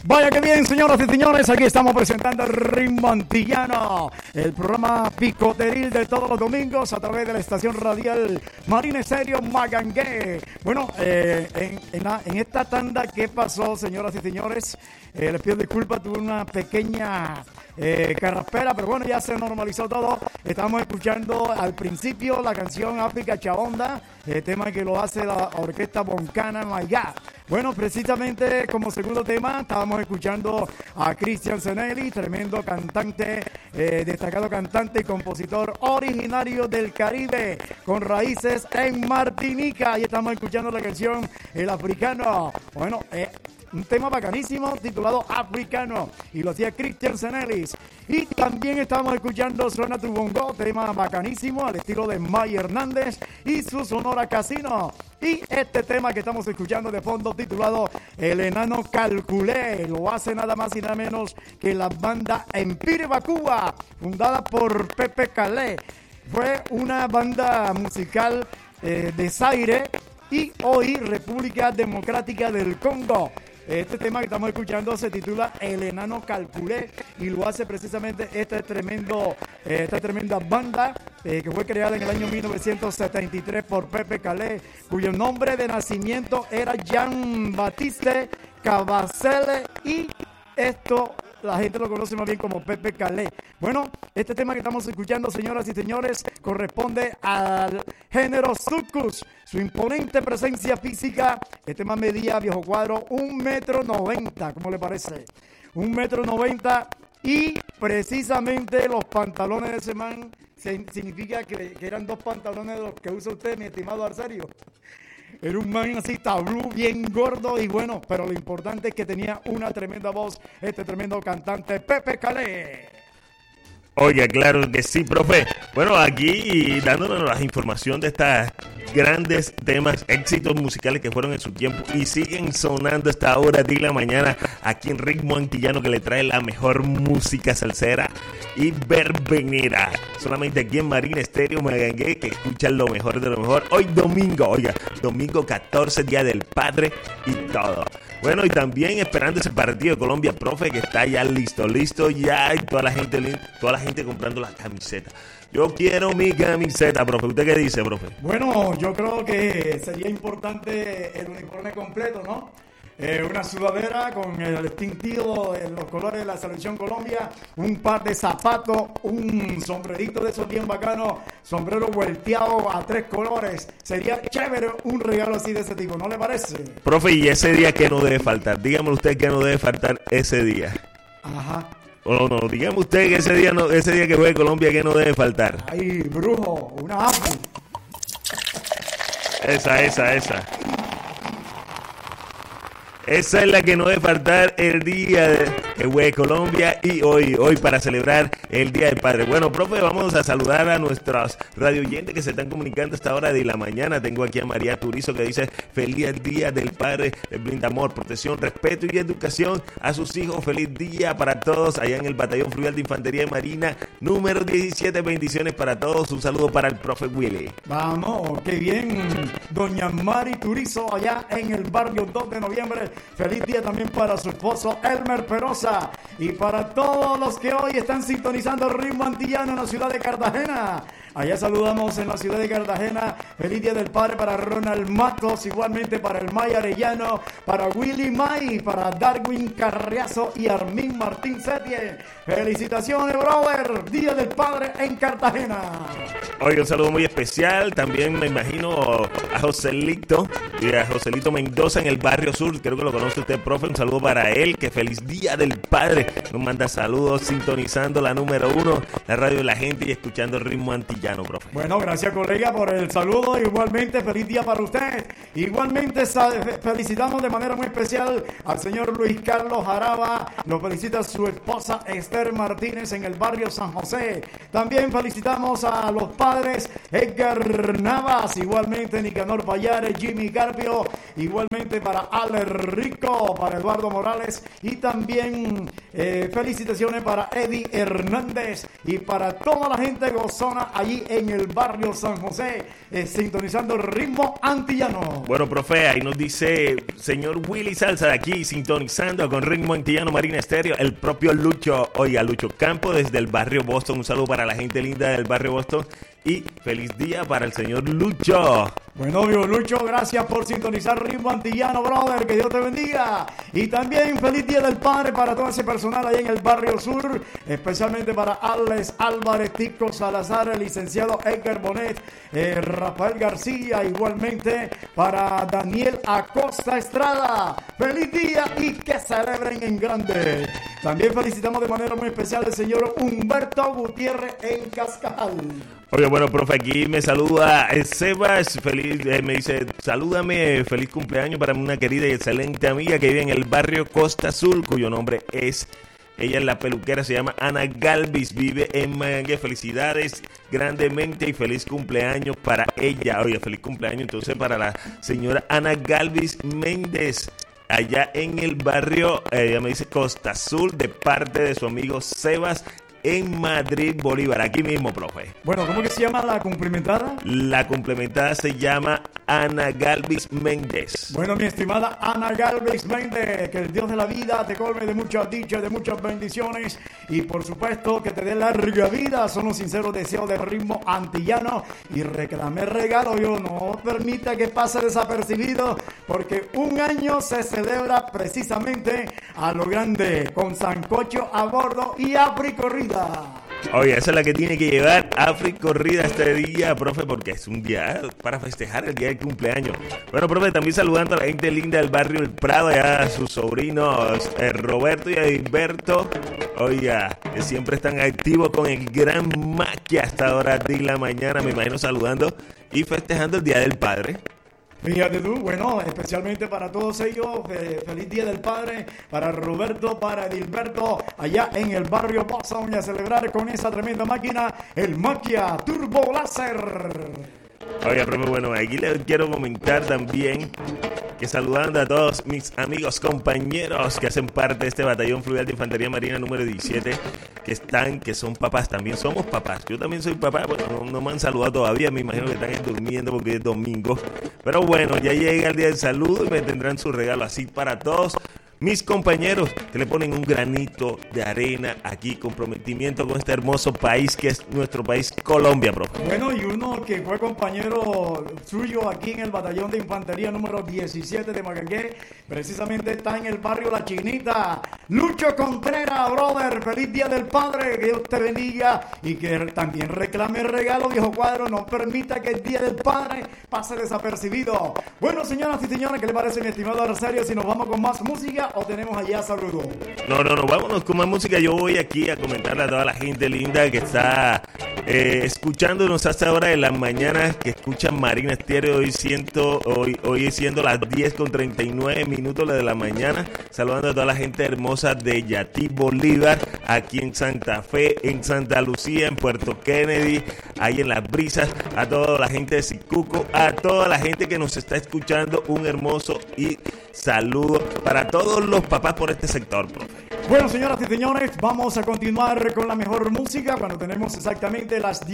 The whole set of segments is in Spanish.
Vaya que bien, señoras y señores, aquí estamos presentando el Ritmo Antillano, el programa picoteril de todos los domingos a través de la estación radial Marina Estéreo Magangué. Bueno, en esta tanda que pasó, señoras y señores, les pido disculpas, tuve una pequeña carraspera, pero bueno, ya se normalizó todo. Estamos escuchando al principio la canción África Chabonda, tema que lo hace la orquesta Boncana Mayá. Bueno, precisamente como segundo tema estábamos escuchando a Cristian Zenelli, tremendo cantante, destacado cantante y compositor originario del Caribe, con raíces en Martinica. Y estamos escuchando la canción El Africano. Bueno, un tema bacanísimo titulado Africano, y lo hacía Cristian Zenelli. Y también estamos escuchando Suena tu Bongo, tema bacanísimo al estilo de May Hernández y su Sonora Casino. Y este tema que estamos escuchando de fondo titulado El Enano Calculé, lo hace nada más y nada menos que la banda Empire Cuba, fundada por Pepe Calé. Fue una banda musical de Zaire y hoy República Democrática del Congo. Este tema que estamos escuchando se titula El Enano Calculé y lo hace precisamente esta tremenda banda que fue creada en el año 1973 por Pepe Calé, cuyo nombre de nacimiento era Jean-Baptiste Cabacele, y esto la gente lo conoce más bien como Pepe Calé. Bueno, este tema que estamos escuchando, señoras y señores, corresponde al género soukous. Su imponente presencia física, este man medía, viejo cuadro, 1,90 m, ¿cómo le parece? 1,90 m, y precisamente los pantalones de ese man significa que eran dos pantalones de los que usa usted, mi estimado Arcerio. Era un man así, tablú, bien gordo y bueno, pero lo importante es que tenía una tremenda voz, este tremendo cantante Pepe Calé. Oiga, claro que sí, profe. Bueno, aquí dándonos la información de estas grandes temas, éxitos musicales que fueron en su tiempo y siguen sonando esta hora de la mañana aquí en Ritmo Antillano, que le trae la mejor música salsera y verbenera. Solamente aquí en Marina Estéreo Magangué, que escuchan lo mejor de lo mejor. Hoy domingo, oiga, domingo 14, Día del Padre y todo. Bueno, y también esperando ese partido de Colombia, profe, que está ya listo ya, y toda la gente comprando las camisetas. Yo quiero mi camiseta, profe. ¿Usted qué dice, profe? Bueno, yo creo que sería importante el uniforme completo, ¿no? Una sudadera con el distintivo en los colores de la Selección Colombia, un par de zapatos, un sombrerito de esos bien bacanos, sombrero volteado a 3 colores. Sería chévere un regalo así de ese tipo, ¿no le parece? Profe, ¿y ese día qué no debe faltar? Dígame usted qué no debe faltar ese día. Ajá. O no, dígame usted que ese día que juegue Colombia, ¿qué no debe faltar? Ay, brujo, una apu. Esa. Esa es la que no debe faltar el día que juegue Colombia y hoy para celebrar el Día del Padre. Bueno, profe, vamos a saludar a nuestros radio oyentes que se están comunicando a esta hora de la mañana. Tengo aquí a María Turizo que dice: feliz Día del Padre, le brinda amor, protección, respeto y educación a sus hijos. Feliz día para todos allá en el Batallón Fluvial de Infantería de Marina número 17. Bendiciones para todos. Un saludo para el profe Willy. Vamos, qué bien. Doña Mari Turizo allá en el barrio 2 de noviembre. Feliz día también para su esposo Elmer Perosa y para todos los que hoy están sintonizando el Ritmo Antillano en la ciudad de Cartagena. Allá saludamos en la ciudad de Cartagena. Feliz Día del Padre para Ronald Matos, igualmente para el May Arellano, para Willy May, para Darwin Carriazo y Armin Martín Setie. Felicitaciones, brother. Día del Padre en Cartagena. Oye, un saludo muy especial. También me imagino a Joselito y a Joselito Mendoza en el barrio sur. Creo que lo conoce usted, profe. Un saludo para él. Que feliz Día del Padre. Nos manda saludos sintonizando la número 1, la radio de la gente, y escuchando el Ritmo Antillano, profe. Bueno, gracias, colega, por el saludo. Igualmente, feliz día para usted. Igualmente, felicitamos de manera muy especial al señor Luis Carlos Jaraba. Lo felicita su esposa Esther Martínez en el barrio San José. También felicitamos a los padres Edgar Navas, igualmente Nicanor Payares, Jimmy Carpio, igualmente para Ale Rico, para Eduardo Morales, y también felicitaciones para Eddie Hernández y para toda la gente gozona allí allí en el barrio San José, sintonizando ritmo antillano. Bueno, profe, ahí nos dice señor Willy Salsa de aquí, sintonizando con ritmo antillano Marina Estéreo, el propio Lucho. Oiga, Lucho Campo desde el barrio Boston. Un saludo para la gente linda del barrio Boston y feliz día para el señor Lucho. Bueno, viejo Lucho, gracias por sintonizar ritmo antillano, brother, que Dios te bendiga. Y también feliz día del padre para todo ese personal ahí en el barrio sur, especialmente para Alex Álvarez, Tico Salazar, el licenciado Edgar Bonet, Rafael García, igualmente para Daniel Acosta Estrada. Feliz día y que celebren en grande. También felicitamos de manera muy especial al señor Humberto Gutiérrez en Cascajal. Oye, bueno, profe, aquí me saluda Sebas, feliz, me dice, salúdame, feliz cumpleaños para una querida y excelente amiga que vive en el barrio Costa Azul, cuyo nombre es, ella es la peluquera, se llama Ana Galvis, vive en Magangue. Felicidades grandemente y feliz cumpleaños para ella. Oye, feliz cumpleaños entonces para la señora Ana Galvis Méndez, allá en el barrio, ella me dice Costa Azul, de parte de su amigo Sebas, en Madrid, Bolívar, aquí mismo, profe. Bueno, ¿cómo que se llama la complementada? La complementada se llama Ana Galvis Méndez. Bueno, mi estimada Ana Galvis Méndez, que el Dios de la vida te colme de muchas dichas, de muchas bendiciones y por supuesto que te dé larga vida. Son los sinceros deseos del ritmo antillano y reclame regalo. Yo no permita que pase desapercibido porque un año se celebra precisamente a lo grande con sancocho a bordo y apri corrida. Oye, esa es la que tiene que llevar Afri corrida este día, profe, porque es un día para festejar el día del cumpleaños. Bueno, profe, también saludando a la gente linda del barrio El Prado, allá a sus sobrinos Roberto y Edilberto. Oiga, que siempre están activos con el gran Maquia hasta ahora de la mañana, me imagino saludando y festejando el Día del Padre. Fíjate tú, bueno, especialmente para todos ellos, feliz Día del Padre, para Roberto, para Edilberto, allá en el barrio Boston, y a celebrar con esa tremenda máquina, el Maquia Turbo Láser. Oye, profe, bueno, aquí les quiero comentar también que saludando a todos mis amigos, compañeros que hacen parte de este batallón fluvial de Infantería Marina número 17, que son papás, también somos papás. Yo también soy papá, bueno, no me han saludado todavía, me imagino que están durmiendo porque es domingo. Pero bueno, ya llega el día del saludo y me tendrán su regalo así para todos mis compañeros que le ponen un granito de arena aquí, comprometimiento con este hermoso país que es nuestro país, Colombia, profe. Bueno, y uno que fue compañero suyo aquí en el batallón de infantería número 17 de Magangué, precisamente está en el barrio La Chinita, Lucho Contreras, brother, feliz Día del Padre, que Dios te bendiga y que también reclame el regalo, viejo cuadro, no permita que el Día del Padre pase desapercibido. Bueno, señoras y señores, ¿qué le parece, mi estimado Arcerio, si nos vamos con más música o tenemos allá saludos? No, vámonos con más música. Yo voy aquí a comentarle a toda la gente linda que está escuchándonos hasta ahora de la mañana, que escuchan Marina Estéreo hoy siendo las 10:39 de la mañana, saludando a toda la gente hermosa de Yatí, Bolívar, aquí en Santa Fe, en Santa Lucía, en Puerto Kennedy, ahí en Las Brisas, a toda la gente de Sicuco, a toda la gente que nos está escuchando, un hermoso y saludo para todos los papás por este sector, profe. Bueno, señoras y señores, vamos a continuar con la mejor música cuando tenemos exactamente las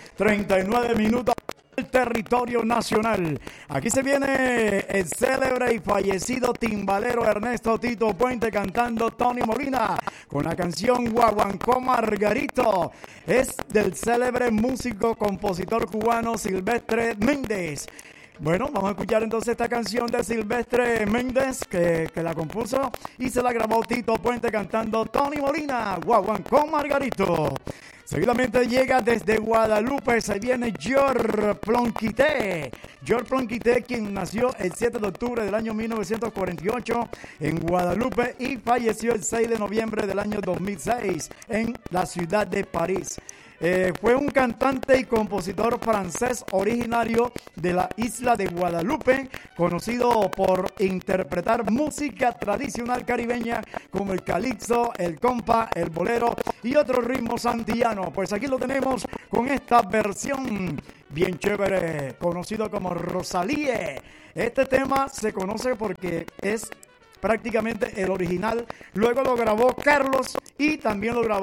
10:39 del territorio nacional. Aquí se viene el célebre y fallecido timbalero Ernesto Tito Puente cantando Tony Molina con la canción Guaguancó Margarito. Es del célebre músico compositor cubano Silvestre Méndez. Bueno, vamos a escuchar entonces esta canción de Silvestre Méndez que la compuso y se la grabó Tito Puente cantando Tony Molina, Guaguancó Margarito. Seguidamente llega desde Guadalupe, se viene George Plonquité. George Plonquité, quien nació el 7 de octubre del año 1948 en Guadalupe y falleció el 6 de noviembre del año 2006 en la ciudad de París. Fue un cantante y compositor francés originario de la isla de Guadalupe, conocido por interpretar música tradicional caribeña como el calipso, el compa, el bolero y otros ritmos antillanos. Pues aquí lo tenemos con esta versión bien chévere, conocido como Rosalíe. Este tema se conoce porque es prácticamente el original. Luego lo grabó Carlos y también lo grabó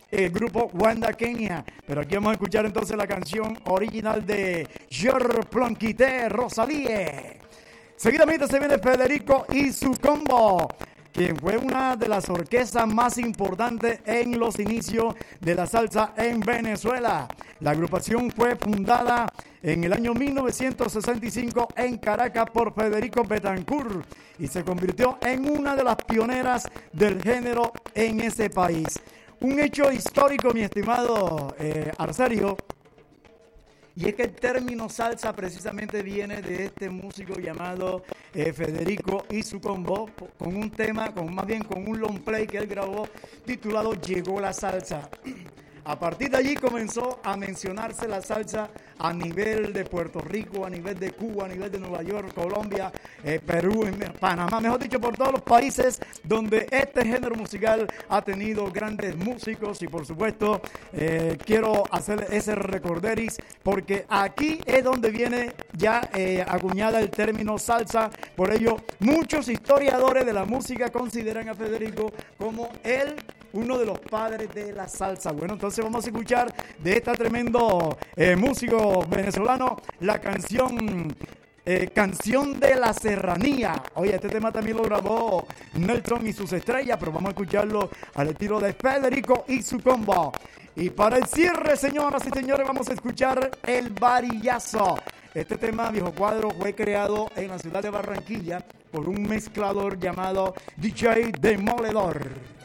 el grupo Wanda Kenia. Pero aquí vamos a escuchar entonces la canción original de George Plonquité, Rosalie. Seguidamente se viene Federico y su combo, quien fue una de las orquestas más importantes en los inicios de la salsa en Venezuela. La agrupación fue fundada en el año 1965 en Caracas por Federico Betancourt y se convirtió en una de las pioneras del género en ese país. Un hecho histórico, mi estimado Arcerio, y es que el término salsa precisamente viene de este músico llamado Federico y su combo, con un tema, más bien con un long play que él grabó titulado Llegó la salsa. A partir de allí comenzó a mencionarse la salsa a nivel de Puerto Rico, a nivel de Cuba, a nivel de Nueva York, Colombia, Perú, Panamá, mejor dicho, por todos los países donde este género musical ha tenido grandes músicos. Y por supuesto quiero hacer ese recorderis porque aquí es donde viene ya acuñada el término salsa. Por ello muchos historiadores de la música consideran a Federico como uno de los padres de la salsa. Bueno, entonces vamos a escuchar de este tremendo músico venezolano la canción Canción de la Serranía. Oye, este tema también lo grabó Nelson y sus estrellas, pero vamos a escucharlo al estilo de Federico y su combo. Y para el cierre, señoras y señores, vamos a escuchar El Varillazo. Este tema, viejo cuadro, fue creado en la ciudad de Barranquilla por un mezclador llamado DJ Demoledor.